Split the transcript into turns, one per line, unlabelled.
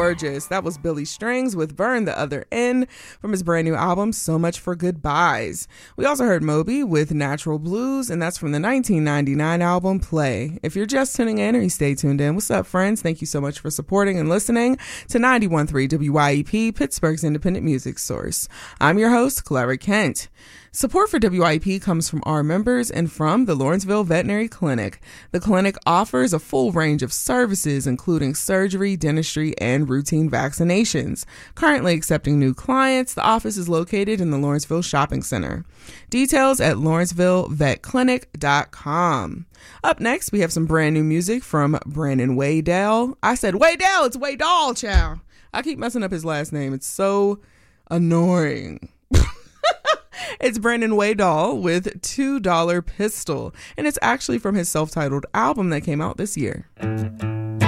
gorgeous. That was Billy Strings with Burn the Other End from his brand new album, So Much for Goodbyes. We also heard Moby with Natural Blues, and that's from the 1999 album, Play. If you're just tuning in or you stay tuned in, what's up, friends? Thank you so much for supporting and listening to 91.3 WYEP, Pittsburgh's independent music source. I'm your host, Clara Kent. Support for WIP comes from our members and from the Lawrenceville Veterinary Clinic. The clinic offers a full range of services, including surgery, dentistry, and routine vaccinations. Currently accepting new clients, the office is located in the Lawrenceville Shopping Center. Details at lawrencevillepetclinic.com. Up next, we have some brand new music from Brandon Waydell. I said Waydell, it's Waydall, child. I keep messing up his last name. It's so annoying. It's Brandon Waydall with $2 Pistol, and it's actually from his self-titled album that came out this year.